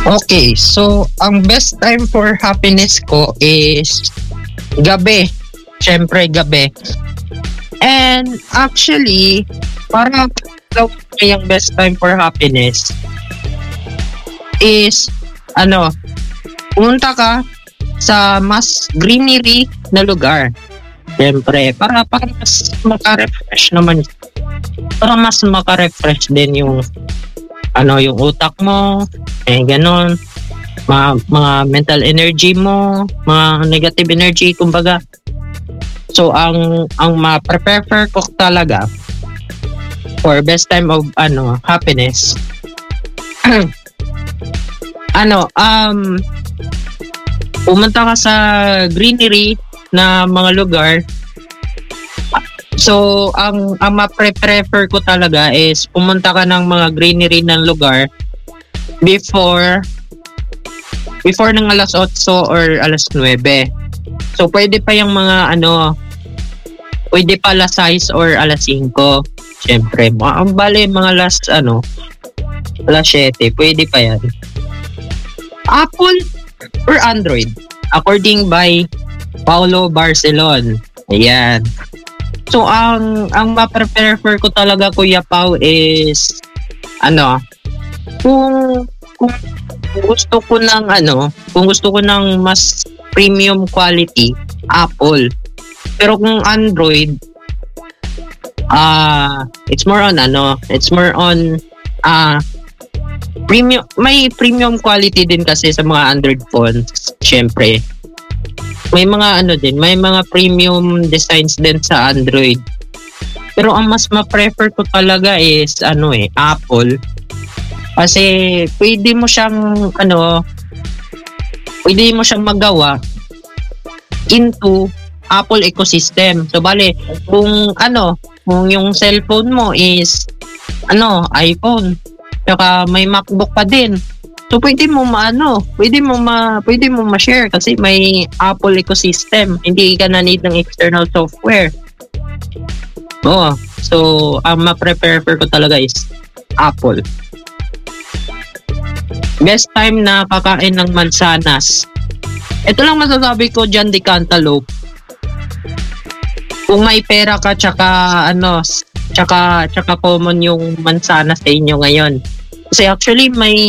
Okay, so ang best time for happiness ko is gabi. Siyempre, gabi. And actually, para daw yung best time for happiness is, pumunta ka sa mas greenery na lugar. Siyempre, para mas maka-refresh naman. Para mas maka-refresh din yung yung utak mo, ganon. Mga mental energy mo, mga negative energy, kumbaga. So, ang ma-prefer ko talaga for best time of happiness, pumunta ka sa greenery na mga lugar. So, ang ma-prefer ko talaga is pumunta ka ng mga greenery ng lugar before ng alas 8 or alas 9. So, pwede pa yung mga pwede pa alas 6 or alas 5. Siyempre, bale mga alas 7, pwede pa yan. Apple or Android? According by Paulo Barcelon. Ayan. So, ang ma-prefer ko talaga, Kuya Pao, is kung gusto ko ng mas premium quality, Apple. Pero kung Android, it's more on premium. May premium quality din kasi sa mga Android phones, syempre. May mga may mga premium designs din sa Android. Pero ang mas ma-prefer ko talaga is Apple. Kasi pwede mo siyang magawa into Apple ecosystem. So bale, kung yung cellphone mo is iPhone, saka may MacBook pa din. So pwede mo ma-share kasi may Apple ecosystem. Hindi ka na need ng external software. So ang ma-prefer ko talaga is Apple. Best time na kakain ng mansanas. Ito lang masasabi ko dyan, di cantaloupe. Kung may pera ka, tsaka common yung mansanas sa inyo ngayon. Kasi actually may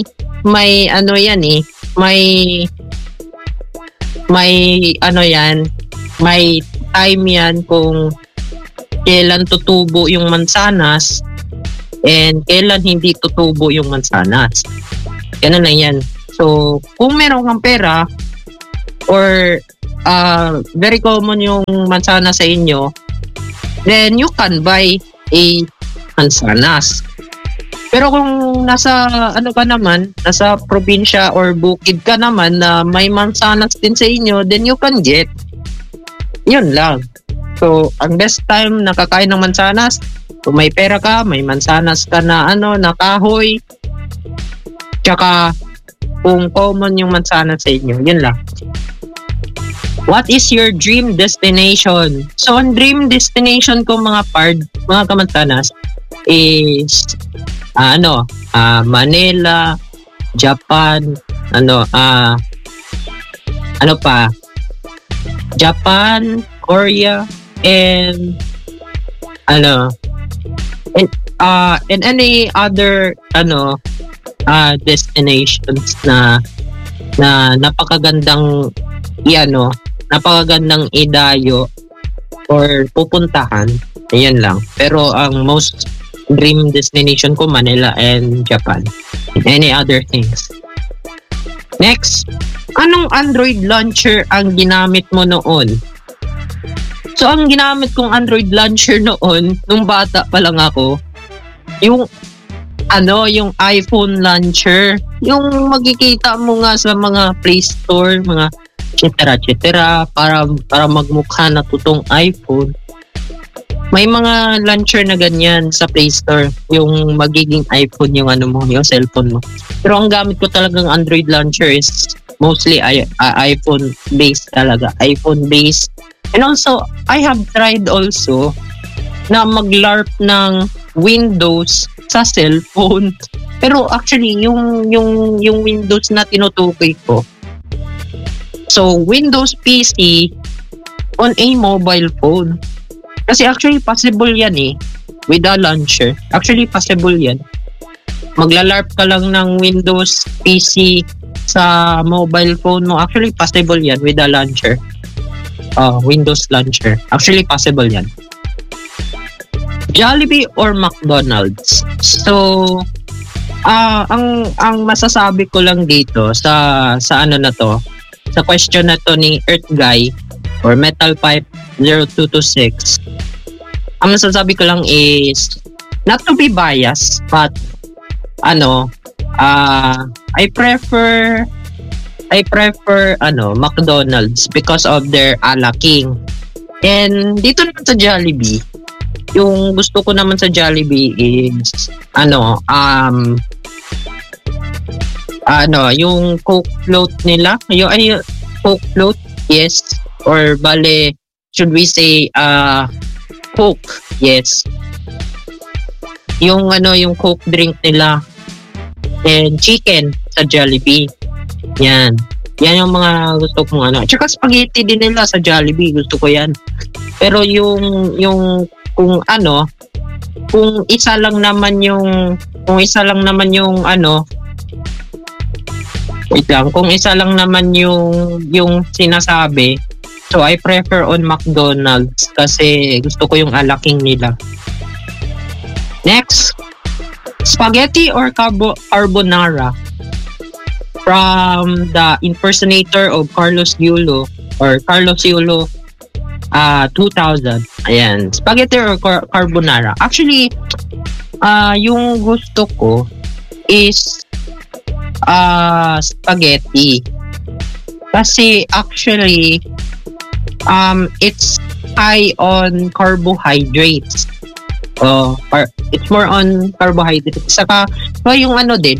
time yan kung kailan tutubo yung mansanas and kailan hindi tutubo yung mansanas. Ganun lang yan. So, kung meron kang pera or very common yung mansanas sa inyo, then you can buy a mansanas. Pero kung nasa nasa probinsya or bukid ka naman na may mansanas din sa inyo, then you can get. Yun lang. So, ang best time na kakain ng mansanas, kung may pera ka, may mansanas ka na na kahoy, tsaka kung common yung mansanas sa inyo, yun lang. What is your dream destination? So, ang dream destination ko mga kamansanas is Manila, Japan, Japan, Korea, and any other destinations na napakagandang napakagandang idayo or pupuntahan. Ayan lang. Pero ang most dream destination ko, Manila and Japan. Any other things? Next, anong Android launcher ang ginamit mo noon? So, ang ginamit kong Android launcher noon, nung bata pa lang ako, yung iPhone launcher, yung makikita mo nga sa mga Play Store, mga etc. para magmukha na totoong iPhone. May mga launcher na ganyan sa Play Store, yung magiging iPhone yung yung cellphone mo. Pero ang gamit ko talagang Android launcher is mostly iPhone based talaga, iPhone based. And also, I have tried also na mag-LARP ng Windows sa cellphone. Pero actually, yung Windows na tinutukoy ko, so Windows PC on a mobile phone. Kasi actually possible yan with a launcher. Actually possible yan. Magla-LARP ka lang ng Windows PC sa mobile phone mo. Actually possible yan with a launcher. Windows launcher. Actually possible yan. Jollibee or McDonald's? So, ang masasabi ko lang dito sa ano na to, sa question na to ni Earth Guy or Metal Pipe 0226, ang masasabi ko lang is not to be biased, but I prefer McDonald's because of their Ala King. And dito naman sa Jollibee, yung gusto ko naman sa Jollibee is yung Coke float nila, yung Coke float, yes, or bale should we say Coke, yes, yung Coke drink nila, and chicken sa Jollibee. Yan yung mga gusto kong tsaka spaghetti din nila sa Jollibee, gusto ko yan. Pero yung kung isa lang naman yung kung isa lang naman yung sinasabi, so I prefer on McDonald's kasi gusto ko yung alaking nila. Next, spaghetti or carbonara? From the impersonator of Carlos Yulo 2000. Ayan, spaghetti or carbonara? Actually, yung gusto ko is spaghetti. Kasi actually, it's high on carbohydrates. It's more on carbohydrates. Saka, yung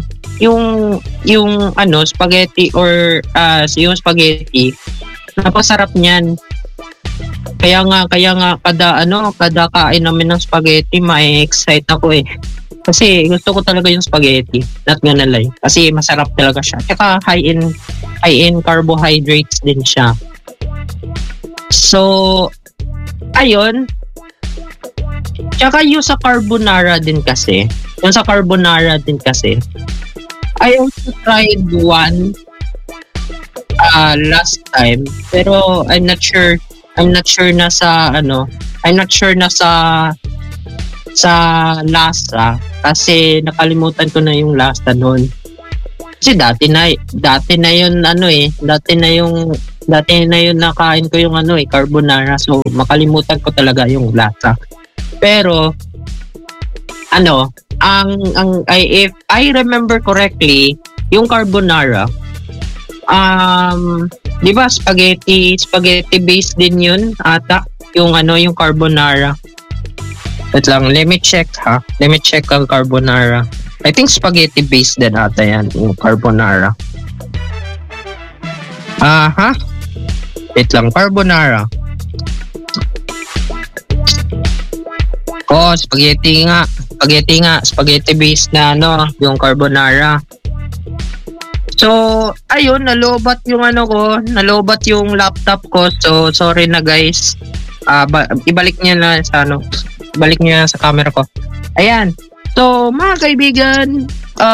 spaghetti or yung spaghetti, napasarap niyan. Kaya nga kada kain namin ng spaghetti, ma-excite ako kasi gusto ko talaga yung spaghetti, not gonna lie, kasi masarap talaga siya. Tsaka high in carbohydrates din siya. So ayun, tsaka yung sa carbonara din kasi, I also tried one last time, pero I'm not sure na sa lasa, kasi nakalimutan ko na yung lasa noon. Kasi dati na yun nakain ko yung carbonara, so makalimutan ko talaga yung lasa. Pero if I remember correctly, yung carbonara, di ba spaghetti based din yun ata, yung carbonara. Wait lang, let me check ang carbonara. I think spaghetti based din ata yan, yung carbonara. Wait lang, carbonara. Spaghetti based na yung carbonara. So, ayun, nalobat yung laptop ko. So, sorry na guys. Ibalik niya na sa camera ko. Ayan. So, mga kaibigan,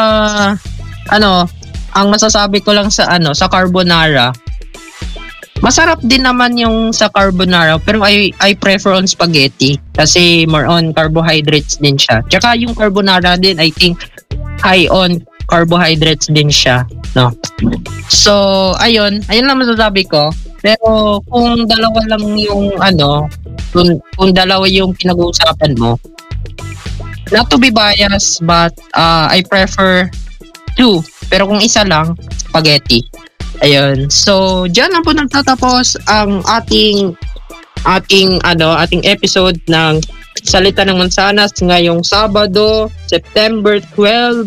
ang masasabi ko lang sa carbonara, masarap din naman yung sa carbonara, pero I prefer on spaghetti kasi more on carbohydrates din siya. Tsaka yung carbonara din, I think high on carbohydrates din siya, no? So, ayun lang masasabi ko. Pero kung dalawa lang yung kung dalawa yung pinag-uusapan mo, not to be biased, but I prefer two. Pero kung isa lang, spaghetti. Ayun. So, diyan na po nagtatapos ang ating episode ng Salita ng Mansanas ngayong Sabado, September 12,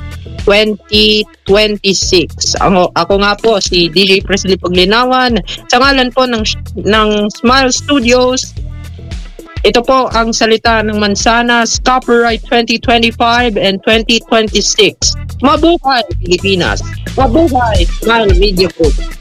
2026. Ako nga po si DJ Presley Paglinawan, sa ngalan po ng Smile Studios. Ito po ang salita ng mansanas, copyright 2025 and 2026. Mabuhay Pilipinas! Mabuhay Smile Media Group!